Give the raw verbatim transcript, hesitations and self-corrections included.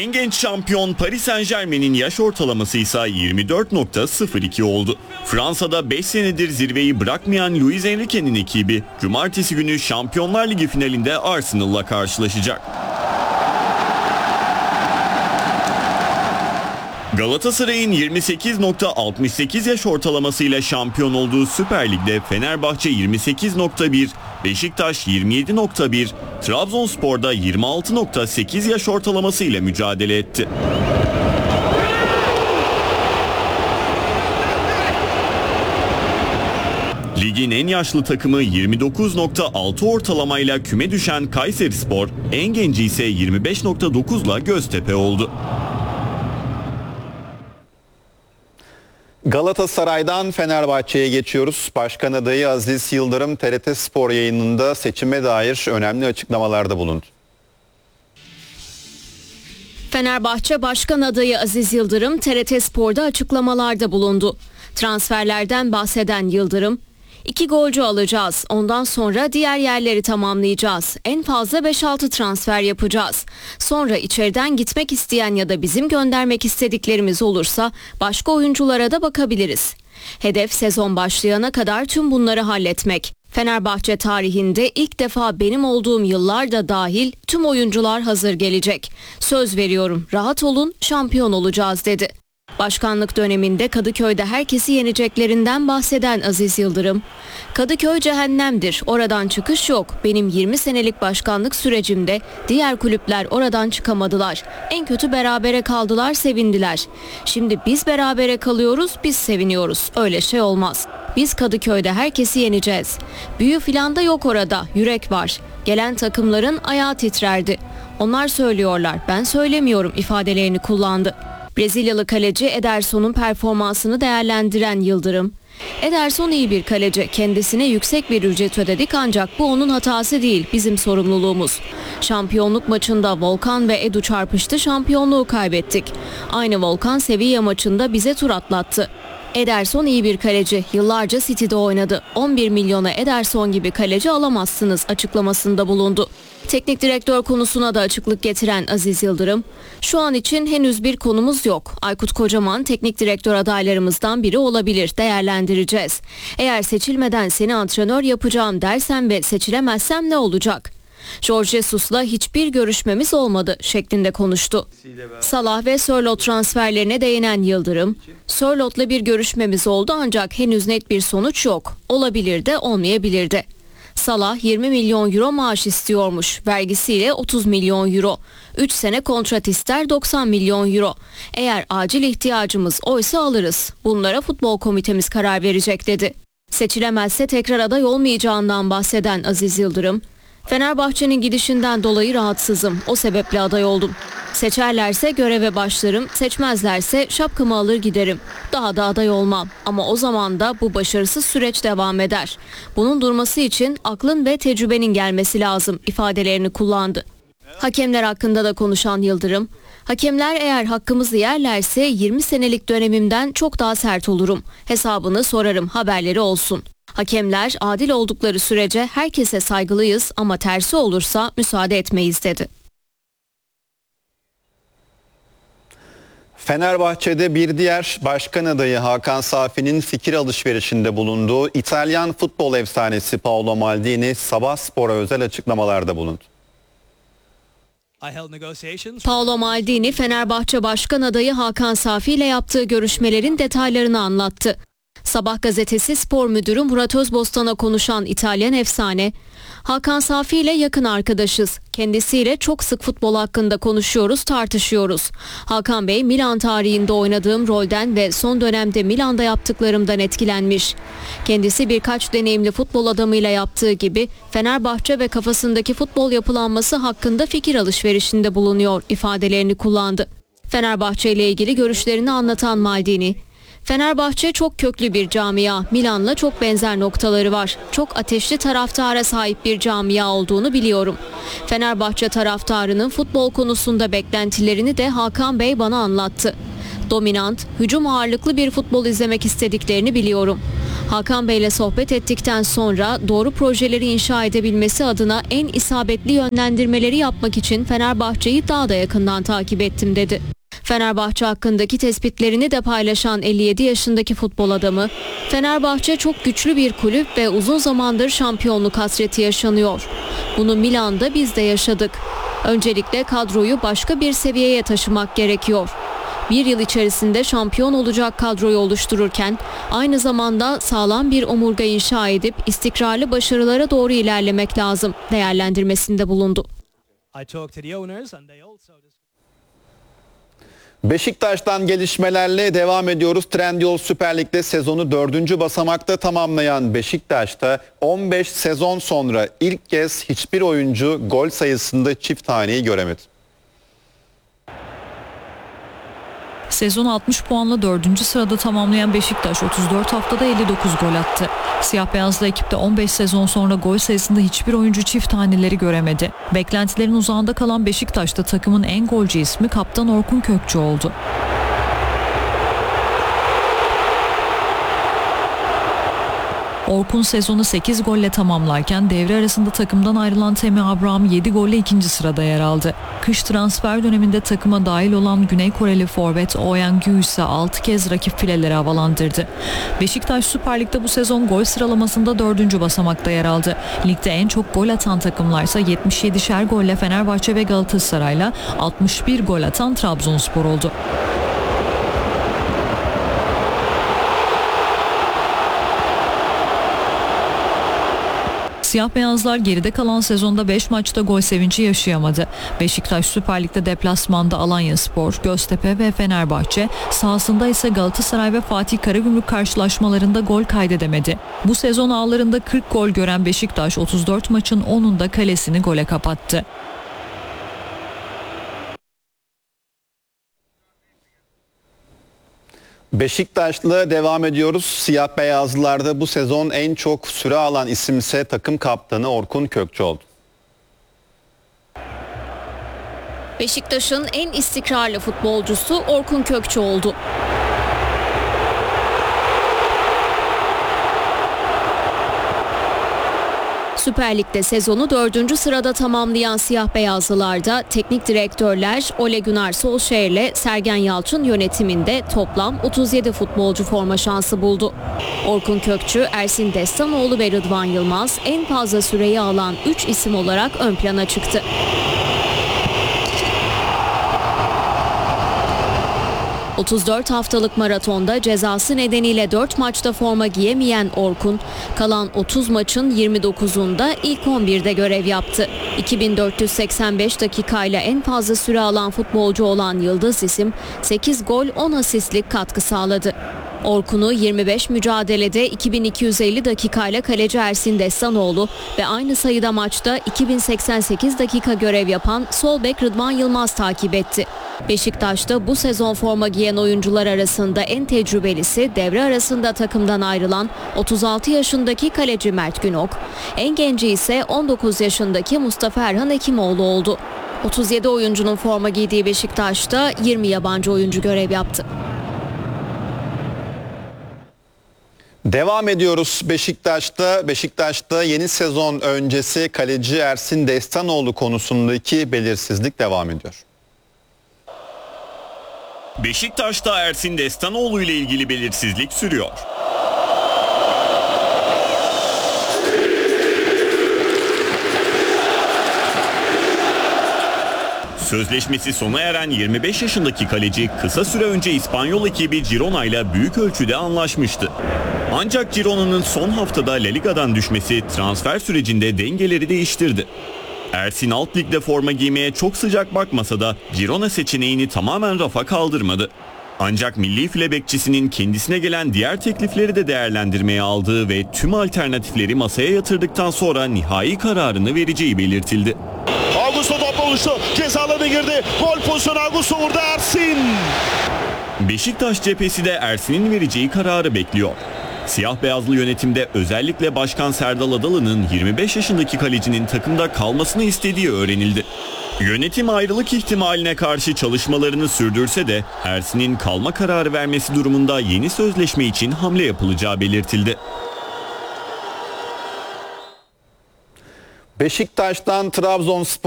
En genç şampiyon Paris Saint-Germain'in yaş ortalaması ise yirmi dört nokta sıfır iki oldu. Fransa'da beş senedir zirveyi bırakmayan Luis Enrique'nin ekibi cumartesi günü Şampiyonlar Ligi finalinde Arsenal'la karşılaşacak. Galatasaray'ın yirmi sekiz nokta altmış sekiz yaş ortalamasıyla şampiyon olduğu Süper Lig'de Fenerbahçe yirmi sekiz nokta bir, Beşiktaş yirmi yedi nokta bir, Trabzonspor'da yirmi altı nokta sekiz yaş ortalamasıyla mücadele etti. Ligin en yaşlı takımı yirmi dokuz nokta altı ortalamayla küme düşen Kayserispor, en genci ise yirmi beş nokta dokuzla Göztepe oldu. Galatasaray'dan Fenerbahçe'ye geçiyoruz. Başkan adayı Aziz Yıldırım T R T Spor yayınında seçime dair önemli açıklamalarda bulundu. Fenerbahçe Başkan adayı Aziz Yıldırım T R T Spor'da açıklamalarda bulundu. Transferlerden bahseden Yıldırım, İki golcü alacağız. Ondan sonra diğer yerleri tamamlayacağız. En fazla beş altı transfer yapacağız. Sonra içeriden gitmek isteyen ya da bizim göndermek istediklerimiz olursa başka oyunculara da bakabiliriz. Hedef sezon başlayana kadar tüm bunları halletmek. Fenerbahçe tarihinde ilk defa benim olduğum yıllar da dahil tüm oyuncular hazır gelecek. Söz veriyorum, rahat olun, şampiyon olacağız dedi. Başkanlık döneminde Kadıköy'de herkesi yeneceklerinden bahseden Aziz Yıldırım, Kadıköy cehennemdir, oradan çıkış yok. Benim yirmi senelik başkanlık sürecimde diğer kulüpler oradan çıkamadılar. En kötü berabere kaldılar, sevindiler. Şimdi biz berabere kalıyoruz, biz seviniyoruz. Öyle şey olmaz. Biz Kadıköy'de herkesi yeneceğiz. Büyü filan da yok orada, yürek var. Gelen takımların ayağı titrerdi. Onlar söylüyorlar, ben söylemiyorum ifadelerini kullandı. Brezilyalı kaleci Ederson'un performansını değerlendiren Yıldırım, Ederson iyi bir kaleci, kendisine yüksek bir ücret ödedik ancak bu onun hatası değil, bizim sorumluluğumuz. Şampiyonluk maçında Volkan ve Edu çarpıştı, şampiyonluğu kaybettik. Aynı Volkan Sevilla maçında bize tur atlattı. Ederson iyi bir kaleci, yıllarca City'de oynadı. on bir milyona Ederson gibi kaleci alamazsınız açıklamasında bulundu. Teknik direktör konusuna da açıklık getiren Aziz Yıldırım, şu an için henüz bir konumuz yok. Aykut Kocaman teknik direktör adaylarımızdan biri olabilir, değerlendireceğiz. Eğer seçilmeden seni antrenör yapacağım dersen ve seçilemezsem ne olacak? Jorge Jesus'la hiçbir görüşmemiz olmadı şeklinde konuştu. Salah ve Sörloth transferlerine değinen Yıldırım, Sörloth'la bir görüşmemiz oldu ancak henüz net bir sonuç yok. Olabilir de olmayabilir de. Salah yirmi milyon euro maaş istiyormuş. Vergisiyle otuz milyon euro. üç sene kontrat ister doksan milyon euro. Eğer acil ihtiyacımız oysa alırız. Bunlara futbol komitemiz karar verecek dedi. Seçilemezse tekrar aday olmayacağından bahseden Aziz Yıldırım, Fenerbahçe'nin gidişinden dolayı rahatsızım. O sebeple aday oldum. Seçerlerse göreve başlarım, seçmezlerse şapkamı alır giderim. Daha da aday olmam. Ama o zaman da bu başarısız süreç devam eder. Bunun durması için aklın ve tecrübenin gelmesi lazım ifadelerini kullandı. Hakemler hakkında da konuşan Yıldırım, hakemler eğer hakkımızı yerlerse yirmi senelik dönemimden çok daha sert olurum. Hesabını sorarım, haberleri olsun. Hakemler adil oldukları sürece herkese saygılıyız ama tersi olursa müsaade etmeyiz dedi. Fenerbahçe'de bir diğer başkan adayı Hakan Safi'nin fikir alışverişinde bulunduğu İtalyan futbol efsanesi Paolo Maldini Sabah Spor'a özel açıklamalarda bulundu. Paolo Maldini Fenerbahçe Başkan adayı Hakan Safi ile yaptığı görüşmelerin detaylarını anlattı. Sabah gazetesi spor müdürü Murat Özbostan'a konuşan İtalyan efsane, Hakan Safi ile yakın arkadaşız. Kendisiyle çok sık futbol hakkında konuşuyoruz, tartışıyoruz. Hakan Bey, Milan tarihinde oynadığım rolden ve son dönemde Milan'da yaptıklarımdan etkilenmiş. Kendisi birkaç deneyimli futbol adamıyla yaptığı gibi Fenerbahçe ve kafasındaki futbol yapılanması hakkında fikir alışverişinde bulunuyor ifadelerini kullandı. Fenerbahçe ile ilgili görüşlerini anlatan Maldini, Fenerbahçe çok köklü bir camia, Milan'la çok benzer noktaları var. Çok ateşli taraftara sahip bir camia olduğunu biliyorum. Fenerbahçe taraftarının futbol konusunda beklentilerini de Hakan Bey bana anlattı. Dominant, hücum ağırlıklı bir futbol izlemek istediklerini biliyorum. Hakan Bey'le sohbet ettikten sonra doğru projeleri inşa edebilmesi adına en isabetli yönlendirmeleri yapmak için Fenerbahçe'yi daha da yakından takip ettim dedi. Fenerbahçe hakkındaki tespitlerini de paylaşan elli yedi yaşındaki futbol adamı, Fenerbahçe çok güçlü bir kulüp ve uzun zamandır şampiyonluk hasreti yaşanıyor. Bunu Milan'da biz de yaşadık. Öncelikle kadroyu başka bir seviyeye taşımak gerekiyor. Bir yıl içerisinde şampiyon olacak kadroyu oluştururken aynı zamanda sağlam bir omurga inşa edip istikrarlı başarılara doğru ilerlemek lazım değerlendirmesinde bulundu. Beşiktaş'tan gelişmelerle devam ediyoruz. Trendyol Süper Lig'de sezonu dördüncü basamakta tamamlayan Beşiktaş'ta on beş sezon sonra ilk kez hiçbir oyuncu gol sayısında çift haneyi göremedi. Sezonu altmış puanla dördüncü sırada tamamlayan Beşiktaş otuz dört haftada elli dokuz gol attı. Siyah beyazlı ekipte on beş sezon sonra gol sayısında hiçbir oyuncu çift haneleri göremedi. Beklentilerin uzağında kalan Beşiktaş'ta takımın en golcü ismi kaptan Orkun Kökçü oldu. Orkun sezonu sekiz golle tamamlarken devre arasında takımdan ayrılan Temi Abraham yedi golle ikinci sırada yer aldı. Kış transfer döneminde takıma dahil olan Güney Koreli forvet Oh Yang-gyu ise altı kez rakip fileleri havalandırdı. Beşiktaş Süper Lig'de bu sezon gol sıralamasında dördüncü basamakta yer aldı. Ligde en çok gol atan takımlarsa yetmiş yedişer golle Fenerbahçe ve Galatasaray'la altmış bir gol atan Trabzonspor oldu. Siyah beyazlar geride kalan sezonda beş maçta gol sevinci yaşayamadı. Beşiktaş Süper Lig'de deplasmanda Alanyaspor, Göztepe ve Fenerbahçe, sahasında ise Galatasaray ve Fatih Karagümrük karşılaşmalarında gol kaydedemedi. Bu sezon ağlarında kırk gol gören Beşiktaş otuz dört maçın onunda kalesini gole kapattı. Beşiktaş'la devam ediyoruz. Siyah beyazlılarda bu sezon en çok süre alan isimse takım kaptanı Orkun Kökçü oldu. Beşiktaş'ın en istikrarlı futbolcusu Orkun Kökçü oldu. Süper Lig'de sezonu dördüncü sırada tamamlayan siyah beyazlılarda teknik direktörler Ole Gunnar Solskjaer ile Sergen Yalçın yönetiminde toplam otuz yedi futbolcu forma şansı buldu. Orkun Kökçü, Ersin Destanoğlu ve Rıdvan Yılmaz en fazla süreyi alan üç isim olarak ön plana çıktı. otuz dört haftalık maratonda cezası nedeniyle dört maçta forma giyemeyen Orkun, kalan otuz maçın yirmi dokuzunda ilk on birde görev yaptı. iki bin dört yüz seksen beş dakikayla en fazla süre alan futbolcu olan yıldız isim sekiz gol on asistlik katkı sağladı. Orkun'u yirmi beş mücadelede iki bin iki yüz elli dakikayla kaleci Ersin Destanoğlu ve aynı sayıda maçta iki bin seksen sekiz dakika görev yapan sol bek Rıdvan Yılmaz takip etti. Beşiktaş'ta bu sezon forma giyen oyuncular arasında en tecrübelisi devre arasında takımdan ayrılan otuz altı yaşındaki kaleci Mert Günok, en genci ise on dokuz yaşındaki Mustafa Erhan Hekimoğlu oldu. otuz yedi oyuncunun forma giydiği Beşiktaş'ta yirmi yabancı oyuncu görev yaptı. Devam ediyoruz Beşiktaş'ta. Beşiktaş'ta yeni sezon öncesi kaleci Ersin Destanoğlu konusundaki belirsizlik devam ediyor. Beşiktaş'ta Ersin Destanoğlu ile ilgili belirsizlik sürüyor. Sözleşmesi sona eren yirmi beş yaşındaki kaleci kısa süre önce İspanyol ekibi Girona ile büyük ölçüde anlaşmıştı. Ancak Girona'nın son haftada La Liga'dan düşmesi transfer sürecinde dengeleri değiştirdi. Ersin alt ligde forma giymeye çok sıcak bakmasa da Girona seçeneğini tamamen rafa kaldırmadı. Ancak milli file bekçisinin kendisine gelen diğer teklifleri de değerlendirmeye aldığı ve tüm alternatifleri masaya yatırdıktan sonra nihai kararını vereceği belirtildi. Augusto topla oluştu. Cezalarına girdi. Gol pozisyonu Augusto vurdu Ersin. Beşiktaş cephesi de Ersin'in vereceği kararı bekliyor. Siyah beyazlı yönetimde özellikle Başkan Serdal Adalı'nın yirmi beş yaşındaki kalecinin takımda kalmasını istediği öğrenildi. Yönetim ayrılık ihtimaline karşı çalışmalarını sürdürse de Ersin'in kalma kararı vermesi durumunda yeni sözleşme için hamle yapılacağı belirtildi. Beşiktaş'tan Trabzonspor